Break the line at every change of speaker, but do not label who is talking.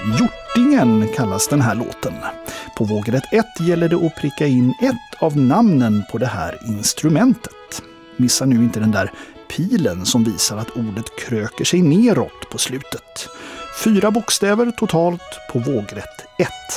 Hjortingen kallas den här låten. På vågrätt 1 gäller det att pricka in ett av namnen på det här instrumentet. Missa nu inte den där pilen som visar att ordet kröker sig neråt på slutet. 4 bokstäver totalt på vågrätt 1.